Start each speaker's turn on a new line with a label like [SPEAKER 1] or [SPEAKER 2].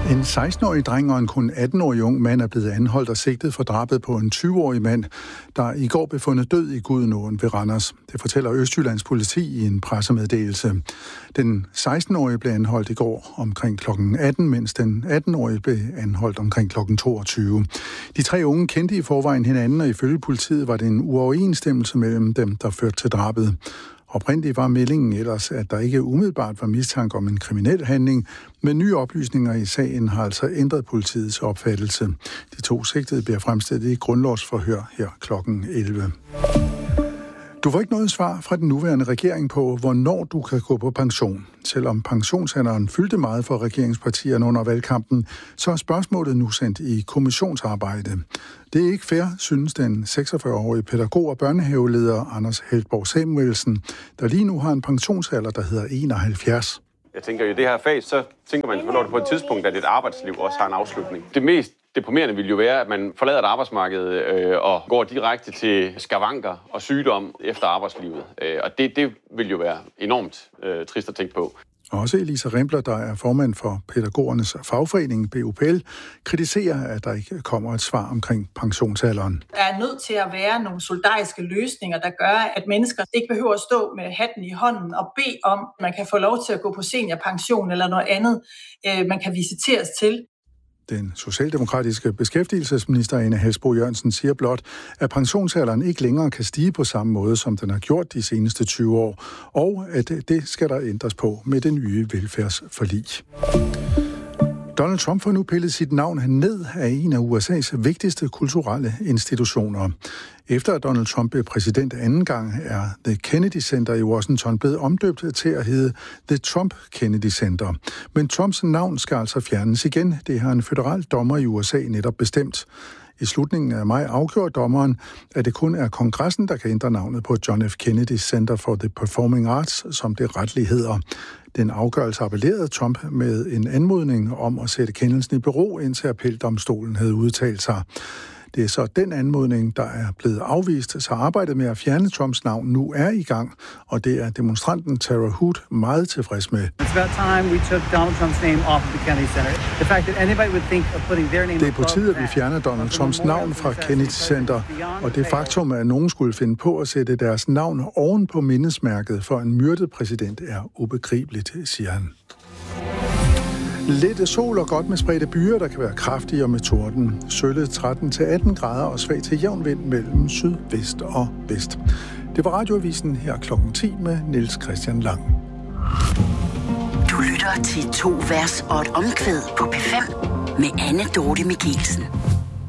[SPEAKER 1] En 16-årig dreng og en kun 18-årig ung mand er blevet anholdt og sigtet for drabet på en 20-årig mand, der i går blev fundet død i Gudenåen ved Randers. Det fortæller Østjyllands politi i en pressemeddelelse. Den 16-årige blev anholdt i går omkring kl. 18, mens den 18-årige blev anholdt omkring kl. 22. De tre unge kendte i forvejen hinanden, og ifølge politiet var det en uoverensstemmelse mellem dem, der førte til drabet. Oprindeligt var meldingen ellers, at der ikke umiddelbart var mistanke om en kriminel handling, men nye oplysninger i sagen har altså ændret politiets opfattelse. De to sigtede bliver fremstillet i grundlovsforhør her kl. 11. Du får ikke noget svar fra den nuværende regering på, hvornår du kan gå på pension. Selvom pensionsalderen fyldte meget for regeringspartierne under valgkampen, så er spørgsmålet nu sendt i kommissionsarbejde. Det er ikke fair, synes den 46-årige pædagog og børnehaveleder Anders Heltborg Samuelsen, der lige nu har en pensionsalder, der hedder 71.
[SPEAKER 2] Jeg tænker, i det her fag, så tænker man, hvornår det på et tidspunkt, at et arbejdsliv også har en afslutning. Det mest deprimerende vil jo være, at man forlader et arbejdsmarked og går direkte til skavanker og sygdom efter arbejdslivet. Og det vil jo være enormt trist at tænke på.
[SPEAKER 1] Også Elisa Rempler, der er formand for pædagogernes fagforening BUPL, kritiserer, at der ikke kommer et svar omkring pensionsalderen.
[SPEAKER 3] Der er nødt til at være nogle solidariske løsninger, der gør, at mennesker ikke behøver at stå med hatten i hånden og bede om, at man kan få lov til at gå på seniorpension eller noget andet, man kan visiteres til.
[SPEAKER 1] Den socialdemokratiske beskæftigelsesminister Ane Halsboe-Jørgensen siger blot, at pensionsalderen ikke længere kan stige på samme måde, som den har gjort de seneste 20 år, og at det skal der ændres på med det nye velfærdsforlig. Donald Trump får nu pillet sit navn ned af en af USA's vigtigste kulturelle institutioner. Efter at Donald Trump blev præsident anden gang, er The Kennedy Center i Washington blevet omdøbt til at hedde The Trump Kennedy Center. Men Trumps navn skal altså fjernes igen. Det har en føderal dommer i USA netop bestemt. I slutningen af maj afgjorde dommeren, at det kun er kongressen, der kan ændre navnet på John F. Kennedy Center for the Performing Arts, som det retligt hedder. Den afgørelse appellerede Trump med en anmodning om at sætte kendelsen i bero, indtil appeldomstolen havde udtalt sig. Det er så den anmodning, der er blevet afvist, så arbejdet med at fjerne Trumps navn nu er i gang, og det er demonstranten Tara Hood meget tilfreds med. Det er på tide, at vi fjerner Donald Trumps navn fra Kennedy Center, og det faktum, at nogen skulle finde på at sætte deres navn oven på mindesmærket for en myrdet præsident, er ubegribeligt, siger han. Lidt sol og godt med spredte byer, der kan være kraftige og med torden. Sølle 13-18 grader og svag til jævn vind mellem sydvest og vest. Det var Radioavisen her klokken 10 med Niels Christian Lang.
[SPEAKER 4] Du lytter til 2 vers og et omkvæd på P5 med Anne Dorte Michelsen.